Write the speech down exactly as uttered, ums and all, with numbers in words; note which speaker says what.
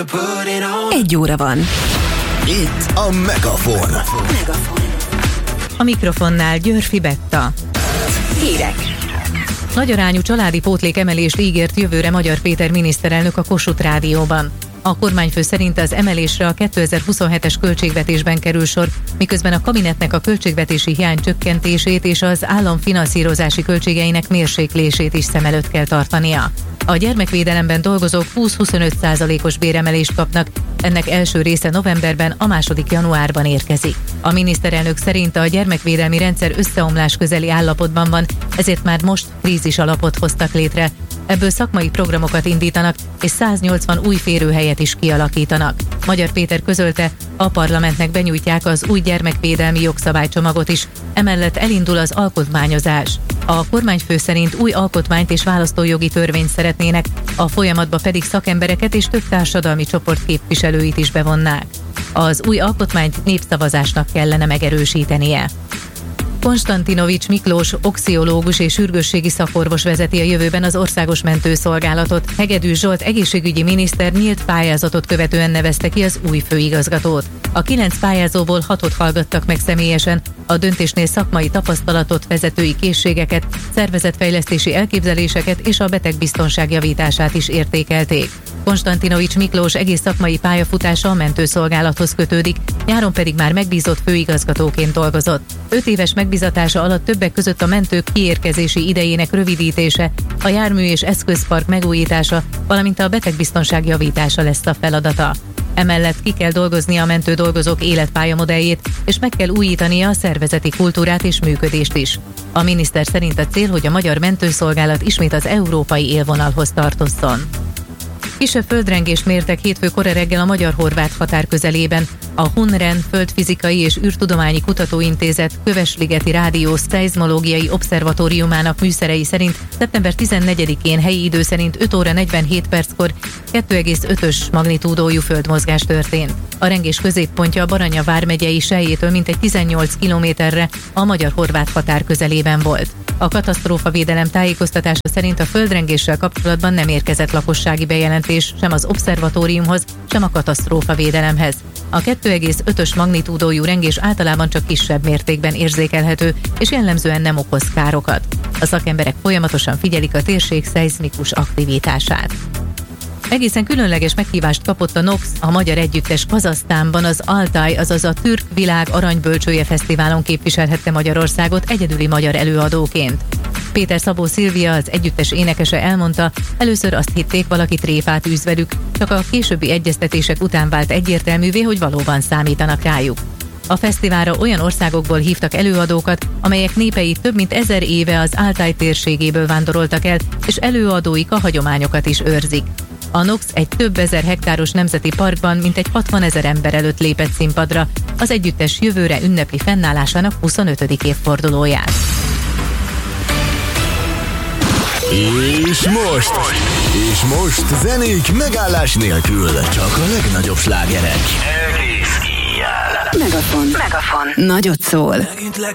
Speaker 1: Egy óra van.
Speaker 2: Itt a Megafon.
Speaker 3: A mikrofonnál Györfi Betta.
Speaker 1: Hírek.
Speaker 3: Nagyarányú családi pótlék emelést ígért jövőre Magyar Péter miniszterelnök a Kossuth Rádióban. A kormányfő szerint az emelésre a kétezer-huszonhetes költségvetésben kerül sor, miközben a kabinetnek a költségvetési hiány csökkentését és az állam finanszírozási költségeinek mérséklését is szem előtt kell tartania. A gyermekvédelemben dolgozók húsz-huszonöt százalékos béremelést kapnak, ennek első része novemberben, a második januárban érkezik. A miniszterelnök szerint a gyermekvédelmi rendszer összeomlás közeli állapotban van, ezért már most krízis alapot hoztak létre. Ebből szakmai programokat indítanak, és száznyolcvan új férőhelyet is kialakítanak. Magyar Péter közölte, a parlamentnek benyújtják az új gyermekvédelmi jogszabálycsomagot is, emellett elindul az alkotmányozás. A kormányfő szerint új alkotmányt és választójogi törvényt szeretnének, a folyamatba pedig szakembereket és több társadalmi csoport képviselőit is bevonnák. Az új alkotmányt népszavazásnak kellene megerősítenie. Konstantinovics Miklós oxiológus és sürgősségi szakorvos vezeti a jövőben az Országos Mentőszolgálatot. Hegedűs Zsolt egészségügyi miniszter nyílt pályázatot követően nevezte ki az új főigazgatót. A kilenc pályázóból hatot hallgattak meg személyesen, a döntésnél szakmai tapasztalatot, vezetői készségeket, szervezetfejlesztési elképzeléseket és a betegbiztonság javítását is értékelték. Konstantinovics Miklós egész szakmai pályafutása a mentőszolgálathoz kötődik, nyáron pedig már megbízott főigazgatóként dolgozott. Öt éves megbízatása alatt többek között a mentők kiérkezési idejének rövidítése, a jármű és eszközpark megújítása, valamint a betegbiztonság javítása lesz a feladata. Emellett ki kell dolgoznia a mentő dolgozók életpályamodelljét, és meg kell újítania a szervezeti kultúrát és működést is. A miniszter szerint a cél, hogy a magyar mentőszolgálat ismét az európai élvonalhoz tartozzon. Kisebb földrengést mértek hétfő kora reggel a magyar-horvát határ közelében. A Hunren Földfizikai és űrtudományi kutatóintézet Kövesligeti Rádió Szeizmológiai Obszervatóriumának műszerei szerint szeptember tizennegyedikén helyi idő szerint öt óra negyvenhét perckor kettő egész ötös magnitúdójú földmozgás történt. A rengés középpontja a Baranya vármegyei Selyétől mintegy tizennyolc kilométerre a magyar-horvát határ közelében volt. A katasztrófavédelem tájékoztatása szerint a földrengéssel kapcsolatban nem érkezett lakossági bejelentés sem az obszervatóriumhoz, sem a katasztrófavédelemhez. A kettő egész ötös magnitúdójú rengés általában csak kisebb mértékben érzékelhető, és jellemzően nem okoz károkat. A szakemberek folyamatosan figyelik a térség szeizmikus aktivitását. Egészen különleges meghívást kapott a Nox, a magyar együttes Kazahsztánban az Altaj, azaz a Türk Világ Aranybölcsője Fesztiválon képviselhette Magyarországot egyedüli magyar előadóként. Péter Szabó Szilvia, az együttes énekese elmondta, először azt hitték, valaki tréfát űz velük, csak a későbbi egyeztetések után vált egyértelművé, hogy valóban számítanak rájuk. A fesztiválra olyan országokból hívtak előadókat, amelyek népei több mint ezer éve az Altaj térségéből vándoroltak el, és előadóik a hagyományokat is őrzik. A Nox egy több ezer hektáros nemzeti parkban mintegy hatvanezer ember előtt lépett színpadra, az együttes jövőre ünnepli fennállásának huszonötödik évfordulóját.
Speaker 2: És most, és most zenék megállás nélkül, csak a legnagyobb slágerek.
Speaker 1: Megafon. Megafon. Nagyot szól.